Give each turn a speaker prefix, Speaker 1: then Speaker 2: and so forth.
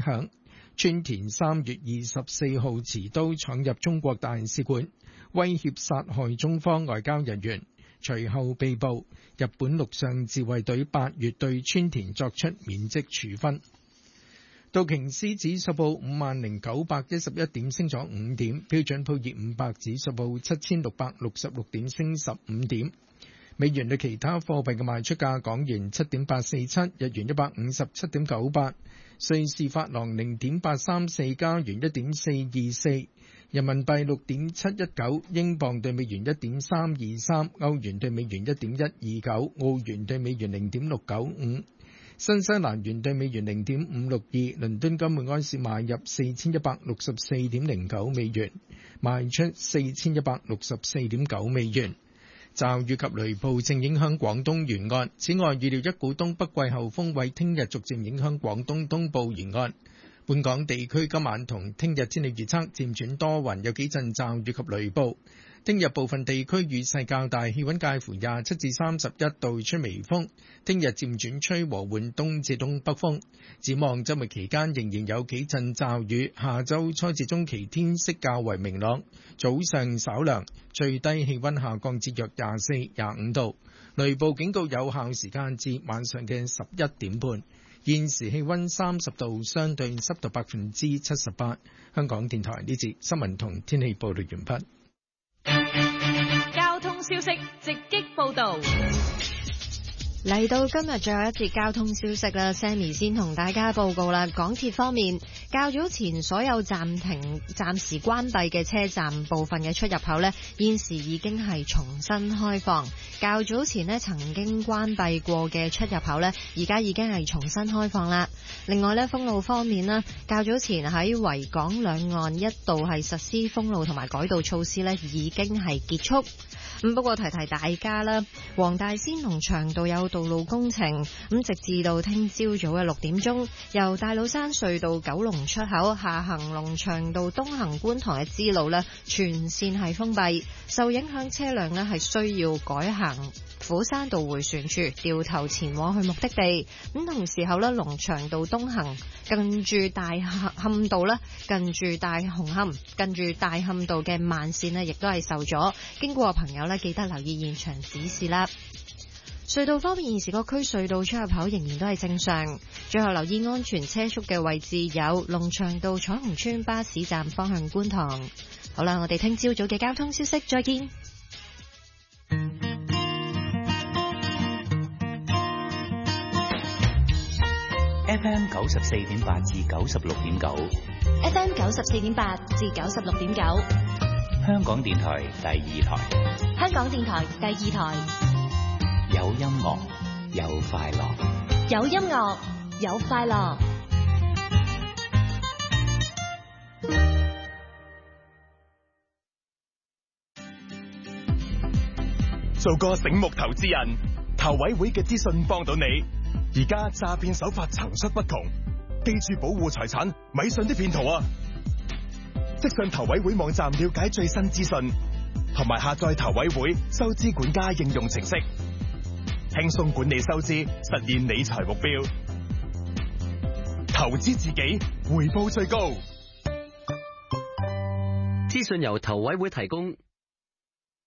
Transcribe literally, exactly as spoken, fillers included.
Speaker 1: 響，村田三月二十四號持刀闖入中國大使館，威脅殺害中方外交人員，隨後被捕。日本陸上自衛隊八月對村田作出免職處分。道瓊斯指數報五萬零九百一十一點，升咗五點；標準普爾五百指數報七千六百六十六點，升十五點。美元對其他貨幣嘅賣出價：港元七點八四七，日元一百五十七點九八，瑞士法郎零點八三四，加元一點四二四，人民幣六點七一九，英鎊對美元一點三二三，歐元對美元一點一二九，澳元對美元零點六九五。新西蘭元對美元零點五六二，倫敦金每安士買入四千一百六十四點零九美元，賣出四千一百六十四點九美元。驟雨及雷暴正影響廣東沿岸，此外預料一股東北季候風為聽日逐漸影響廣東東部沿岸。本港地區今晚同聽日天氣預測漸轉多雲，有幾陣驟雨及雷暴。聽日部分地區雨勢較大，氣溫介乎廿七至三十一度，吹微風。聽日漸轉吹和緩東至東北風。展望週末期間仍然有幾陣驟雨，下周初至中期天色較為明朗，早上稍涼，最低氣溫下降至約廿四、廿五度。雷暴警告有效時間至晚上嘅十一點半。現時氣溫三十度，相對濕度百分之七十八。香港電台呢節新聞同天氣報道完畢。
Speaker 2: 交通消息直擊報道。
Speaker 3: 嚟到今日最後一節交通消息啦 ，Sammy 先同大家報告啦。港鐵方面，較早前所有暫停、暫時關閉嘅車站部分嘅出入口呢，現時已經係重新開放。較早前呢曾經關閉過嘅出入口呢，而家已經係重新開放啦。另外呢，封路方面呢，較早前喺維港兩岸一度係實施封路同埋改道措施呢，已經係結束。咁不過提提大家啦，黃大仙同長道有道路工程，咁直至到聽朝早嘅六點鐘，由大老山隧道九龍出口下行龍翔道東行觀塘嘅支路呢，全線係封閉，受影響車輛呢係需要改行虎山道迴旋處，掉頭前往去目的地。咁同時候呢，龍翔道東行近住大磡道啦，近住大紅磡，近住大磡道嘅慢線呢亦都係受阻。經過嘅朋友呢，記得留意現場指示啦。隧道方面，現時各區隧道出入口仍然都係正常。最後留意安全車速嘅位置有龍翔道彩虹村巴士站方向觀塘。好啦，我哋聽朝早嘅交通消息，再見。
Speaker 4: F M 九十四點八至九十六點九
Speaker 2: ，F M 九十四點八至九十六點九，
Speaker 4: 香港電台第二台，
Speaker 2: 香港電台第二台，
Speaker 4: 有音樂，有快樂，
Speaker 2: 有音樂，有快樂。
Speaker 5: 做個醒目投資人，投委會嘅資訊幫到你。而家詐騙手法層出不窮，記住保護財產，咪信啲騙徒啊！即上投委會網站了解最新資訊，同埋下載投委會收支管家應用程式，輕鬆管理收支，實現理財目標。投資自己，回報最高。
Speaker 6: 資訊由投委會提供。